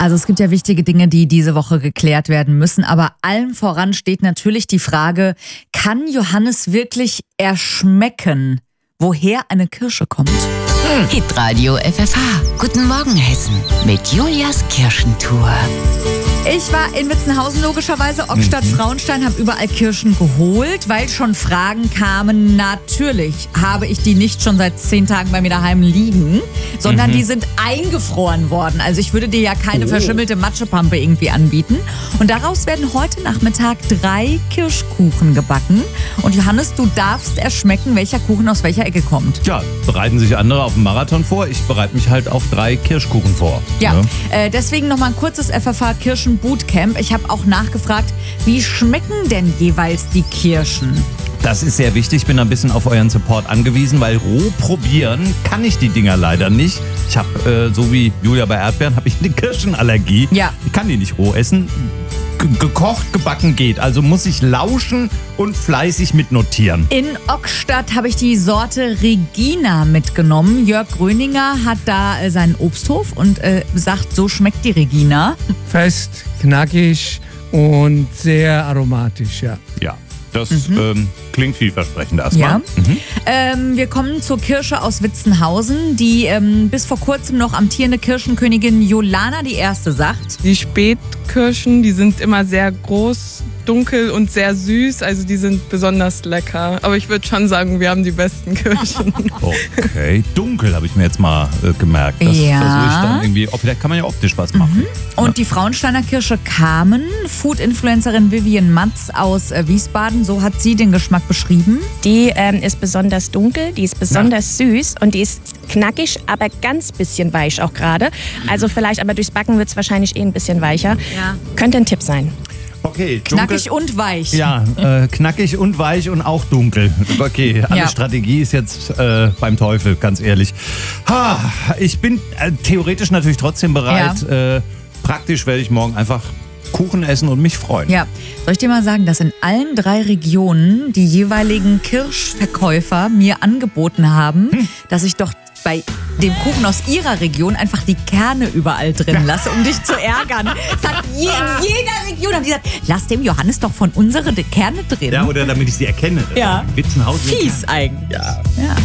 Also es gibt ja wichtige Dinge, die diese Woche geklärt werden müssen. Aber allem voran steht natürlich die Frage, kann Johannes wirklich erschmecken, woher eine Kirsche kommt? Hitradio FFH. Guten Morgen, Hessen. Mit Julias Kirschentour. Ich war in Witzenhausen logischerweise, Ockstadt, Frauenstein, habe überall Kirschen geholt, weil schon Fragen kamen. Natürlich habe ich die nicht schon seit 10 Tagen bei mir daheim liegen, sondern die sind eingefroren worden. Also ich würde dir ja keine verschimmelte Matschepampe irgendwie anbieten. Und daraus werden heute Nachmittag 3 Kirschkuchen gebacken. Und Johannes, du darfst erschmecken, welcher Kuchen aus welcher Ecke kommt. Ja, bereiten sich andere auf den Marathon vor. Ich bereite mich halt auf 3 Kirschkuchen vor. Ja, deswegen nochmal ein kurzes FFH-Kirschen Bootcamp. Ich habe auch nachgefragt, wie schmecken denn jeweils die Kirschen? Das ist sehr wichtig. Ich bin ein bisschen auf euren Support angewiesen, weil roh probieren kann ich die Dinger leider nicht. Ich habe, so wie Julia bei Erdbeeren, habe ich eine Kirschenallergie. Ja. Ich kann die nicht roh essen. Gekocht, gebacken geht. Also muss ich lauschen und fleißig mitnotieren. In Ockstadt habe ich die Sorte Regina mitgenommen. Jörg Gröninger hat da seinen Obsthof und sagt, so schmeckt die Regina. Fest, knackig und sehr aromatisch, ja. Ja, das klingt vielversprechend erstmal. Ja. Wir kommen zur Kirsche aus Witzenhausen, die bis vor kurzem noch amtierende Kirschenkönigin Jolana die Erste sagt. Die Spätkirschen, die sind immer sehr groß, dunkel und sehr süß, also die sind besonders lecker. Aber ich würde schon sagen, wir haben die besten Kirschen. Okay, dunkel habe ich mir jetzt mal gemerkt. Das Ja. versuche ich dann irgendwie. Vielleicht kann man ja optisch was machen. Und die Frauensteiner Kirsche Carmen, Food-Influencerin Vivian Matz aus Wiesbaden, so hat sie den Geschmack beschrieben. Die ist besonders dunkel, die ist besonders süß und die ist knackig, aber ganz bisschen weich auch gerade. Also vielleicht, aber durchs Backen wird es wahrscheinlich ein bisschen weicher. Ja. Könnte ein Tipp sein. Okay, dunkel. Knackig und weich. Ja, knackig und weich und auch dunkel. Okay, alle Ja. Strategie ist jetzt beim Teufel, ganz ehrlich. Ich bin theoretisch natürlich trotzdem bereit. Praktisch werde ich morgen einfach Kuchen essen und mich freuen. Ja, soll ich dir mal sagen, dass in allen 3 Regionen die jeweiligen Kirschverkäufer mir angeboten haben, dass ich doch bei dem Kuchen aus ihrer Region einfach die Kerne überall drin lasse, um dich zu ärgern. Es hat in jeder Region haben die gesagt, lass dem Johannes doch von unsere Kerne drin. Ja, oder damit ich sie erkenne. Ja. Witzenhausen. Fies eigentlich. Ja.